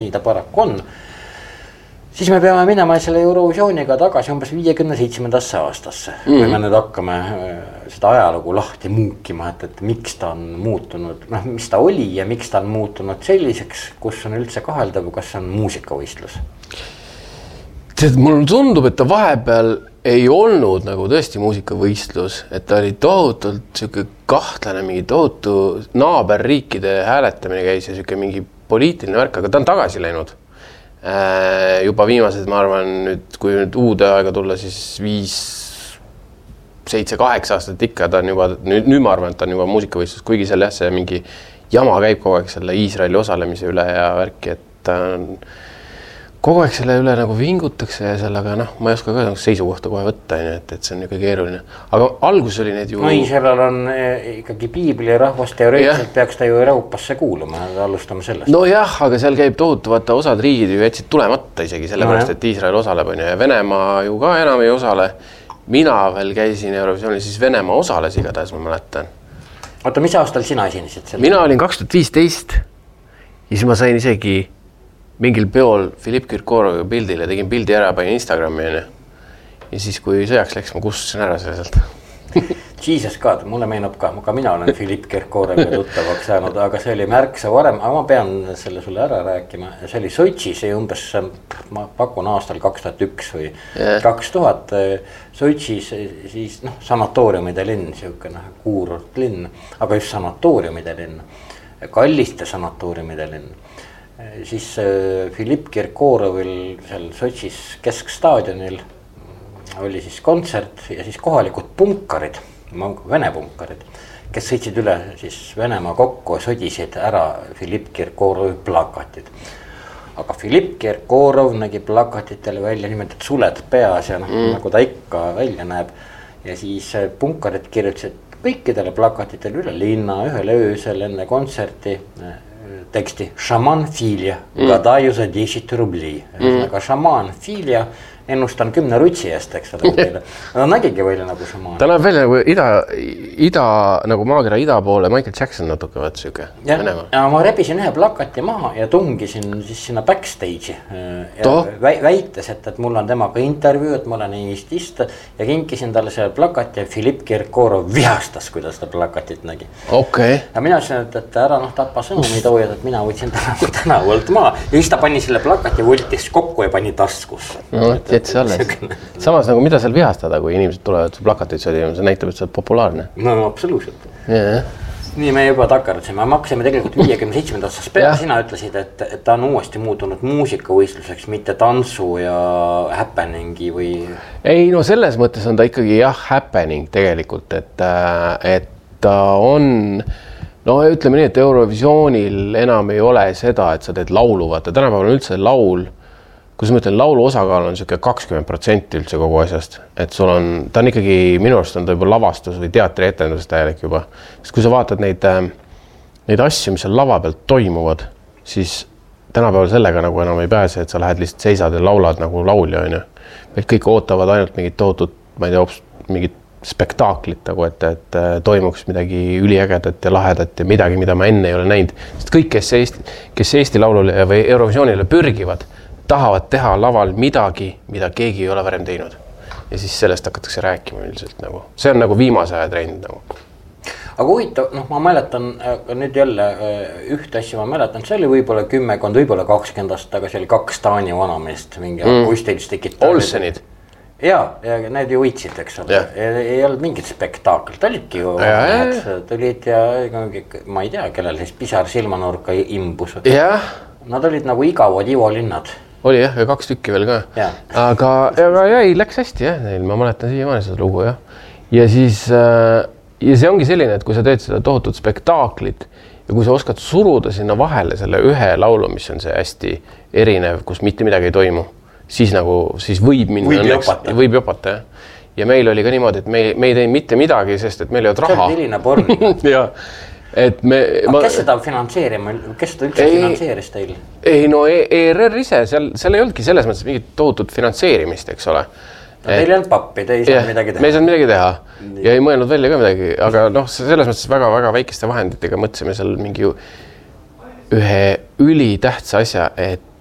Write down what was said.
nii ta paraku on. Siis me peame minema selle Eurovisiooniga tagasi umbes 57. aastasse. Kui me nüüd hakkame seda ajalugu lahti muukima, et miks ta on muutunud, mis ta oli ja miks ta on muutunud selliseks, kus on üldse kaheldav, kas on muusikavõistlus. Mulle tundub, et ta vahepeal ei olnud nagu tõesti muusikavõistlus, et ta oli tohutult siuke kahtlane, mingi tohutu naaberriikide hääletamine käis ja siuke mingi poliitiline värk, aga ta on tagasi läinud. Juba viimased, ma arvan, nüüd, kui nüüd uude aega tulla, siis 5, 7, 8 aastat ikka, ta on juba, nüüd ma arvan, et ta on juba muusikavõistlus, kuigi seal jah, see mingi jama käib kogu aeg selle Iisraeli osalemise üle ja värki, et ta on kogu aeg selle üle nagu vingutakse ja sellega, ma ei oska ka seisukohta kohe võtta, et see on niisugune keeruline. Aga algus oli need ju... No Iisrael on ikkagi piibli rahvast teoreetiliselt peaks ta ju Euroopasse kuuluma, alustame sellest. No jah, aga seal käib tohutu, vaata osad riigid ju jätsid tulemata isegi sellepärast, et Iisrael osaleb ja Venemaa ju ka enam ei osale. Mina veel käisin Eurovisioonil, siis Venemaa osales igatahes, ma mäletan. Oota, mis aastal sina esinesid selle? Mina olin 2015 ja siis ma sain isegi mingil peol Filipp Kirkoroviga pildile, tegin pildi ära, panin Instagrami ja siis kui sõjaks läks, ma kustusin ära selliselt. Jesus ka, mulle meenub ka mina olen Filipp Kirkoroviga tuttavaks saanud, aga see oli märksa varem, aga ma pean selle sulle ära rääkima. See oli Sotšis umbes, ma pakun aastal 2001 või 2000 Sotšis, siis sanatooriumide linn, siukene kuurort linn, aga just sanatooriumide linn, kalliste sanatooriumide linn. Siis Filipp Kirkorovil seal Sotšis keskstaadionil oli siis kontsert ja siis kohalikud punkarid, vene punkarid, kes sõitsid üle siis Venemaa kokku ja sodisid ära Filipp Kirkorovi plakatid. Aga Filipp Kirkorov nägi plakatitele välja niimoodi, et suled peas ja nagu ta ikka välja näeb. Ja siis punkarid kirjutasid kõikidele plakatitele üle linna ühel öösel enne kontserti teksti Šaman Filja, gadaju za 10 rubli. Aga Šaman Filja ennustan 10 rutsi eest, eks ole teile. Ta nägigi välja nagu šamaan. Ta näeb välja nagu nagu maakera ida poole Michael Jackson natuke vaat siuke. Ja ma rebisin ühe plakati maha ja tungisin siis sinna backstage'i. Väites, et mul on temaga intervjuu, et ma olen Eestist ja kinkisin talle selle plakati ja Filipp Kirkorov vihastas, kuidas ta plakatit nägi. Ja mina ütlesin, et ära tappa sõnumi toojad, et mina võtsin tänavalt maa. Ja siis ta pani selle plakati võltis kokku ja pani taskusse. Samas nagu mida seal vihastada, kui inimesed tulevad plakateid sõdi, see näitab, et see on populaarne. No absoluutselt. Nii me juba takardsime, me hakkasime tegelikult 57. aastas peale, sina ütlesid, et ta on uuesti muutunud muusikavõistluseks, mitte tantsu ja happeningi või... Ei, no selles mõttes on ta ikkagi happening tegelikult, et ta on... No ütleme nii, et Eurovisioonil enam ei ole seda, et sa teed laulu, vaata, tänapäeval on üldse laul, kus ma ütlen, laulu osakaal on siuke 20% üldse kogu asjast, et sul on, ta on ikkagi, minu arust on ta juba lavastus või teatri etendus täielik juba, sest kui sa vaatad neid asju, mis seal lava pealt toimuvad, siis tänapäeval sellega nagu enam ei pääse, et sa lähed lihtsalt seisad ja laulad nagu laulja, vaid kõik ootavad ainult mingit tohutut, ma ei tea, mingit spektaaklit, nagu, et toimuks midagi üliägedat ja lahedat ja midagi, mida ma enne ei ole näinud, sest kõik, kes Eesti laulule või Eurovisioonile pürgivad, tahavad teha laval midagi, mida keegi ei ole varem teinud. Ja siis sellest hakatakse rääkima üldiselt nagu. See on nagu viimase aja trend nagu. Aga huvitav, ma mäletan, nüüd jälle ühte asja ma mäletan, see oli võib-olla 10, võib-olla 20 aastat, aga see oli 2 Taani vanameest, mingi akustilist tekitav. Olsenid. Ja need ju võitsid, eks ole. Ei olnud mingit spektaaklit, olidki ju. Tulid ja ma ei tea, kellel siis pisar silmanurka imbus. Nad olid nagu igavad Ivolinnad. Oli ja 2 tükki veel ka. Aga ei, läks hästi neil, ma mäletan siiamaani seda lugu ja siis ja see ongi selline, et kui sa teed seda tohutut spektaaklit ja kui sa oskad suruda sinna vahele selle ühe laulu, mis on see hästi erinev, kus mitte midagi ei toimu, siis võib minna võib jopata. Ja meil oli ka niimoodi, et me ei teinud mitte midagi, sest et meil ei olnud raha. See oli Liina Born. Kes seda finantseerima, kes seda üldse finantseeris teil? Ei, no ERR ise, seal ei olnudki selles mõttes mingit tohutut finantseerimist, eks ole. Teil ei olnud pappi, te ei saanud midagi teha. Me ei saanud midagi teha ja ei mõelnud välja ka midagi, aga selles mõttes väga-väga väikeste vahenditega mõtlesime seal mingi ühe ülitähtsa asja, et